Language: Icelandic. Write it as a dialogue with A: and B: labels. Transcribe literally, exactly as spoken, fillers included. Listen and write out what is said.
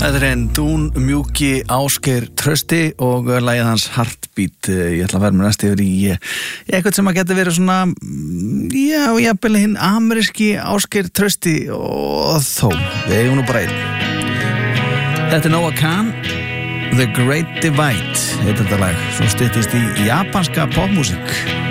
A: Þetta er einn dún mjúki Ásgeir Trausti og lagið hans Heartbeat. Ég ætla að vera með næst yfir í eitthvað sem að geta verið svona, já, jafnvel hinn ameríski Ásgeir Trausti og þó, við eigum nú bara einn. Þetta er Noah Kahan, The Great Divide, heitir þetta lag, svo styttist í japanska popmusík.